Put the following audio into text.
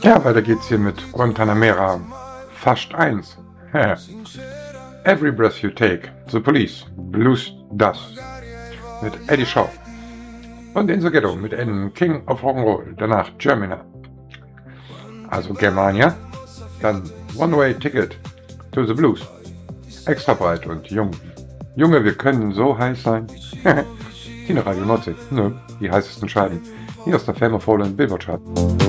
Ja, weiter geht's hier mit Guantanamera. Fast 1. Every Breath You Take, The Police, Blues Dust mit Eddie Shaw. Und In the Ghetto mit einem King of Rock'n'Roll, danach Germina. Also Germania, dann One Way Ticket to the Blues. Extra breit und jung. Junge, wir können so heiß sein. Tina Radio Nordsee, ne, die heißesten Scheiben. Hier ist der Fame of Holland Billboard Chart.